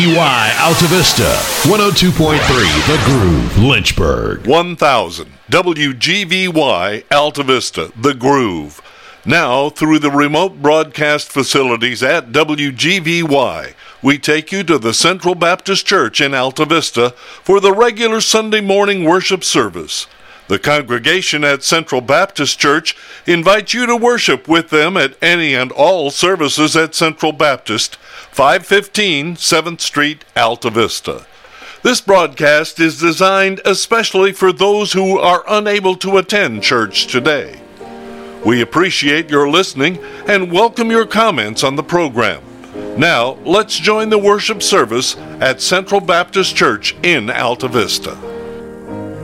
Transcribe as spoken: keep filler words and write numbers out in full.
Y Alta Vista, one oh two point three The Groove, Lynchburg. one thousand W G V Y Alta Vista, The Groove. Now, through the remote broadcast facilities at W G V Y, we take you to the Central Baptist Church in Alta Vista for the regular Sunday morning worship service. The congregation at Central Baptist Church invites you to worship with them at any and all services at Central Baptist, five fifteen seventh Street, Alta Vista. This broadcast is designed especially for those who are unable to attend church today. We appreciate your listening and welcome your comments on the program. Now, let's join the worship service at Central Baptist Church in Alta Vista.